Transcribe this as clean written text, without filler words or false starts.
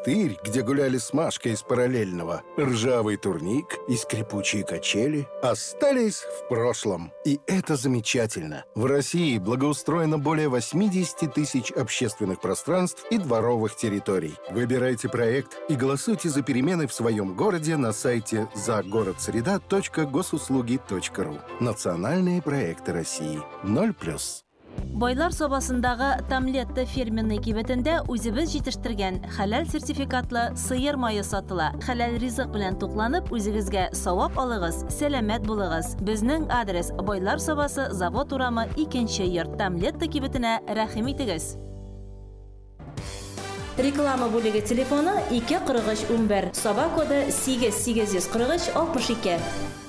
пустырь, где гуляли с Машкой из параллельного, ржавый турник и скрипучие качели остались в прошлом. И это замечательно. В России благоустроено более 80 тысяч общественных пространств и дворовых территорий. Выбирайте проект и голосуйте за перемены в своем городе на сайте загородсреда.госуслуги.ру. Национальные проекты России. 0+. Байлар собасындагы Тамлетта ферменный кибетендә үзебез җитештергән хәләл сертификатлы сыер майы сатыла. Хәләл ризык белән тукланып, үзегезгә савап алыгыз, сәламәт булыгыз. Безнең адрес: Байлар собасы, завод урамы, 2нче йорт, Тамлетта кибетенә рәхим итегез. Реклама бүлеге телефоны 24311, Саба коды 8843 62.